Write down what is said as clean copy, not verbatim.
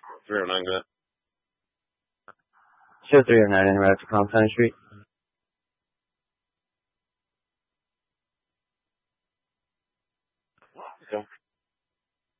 309, go ahead. Show 309 in route to Clown Street. Okay.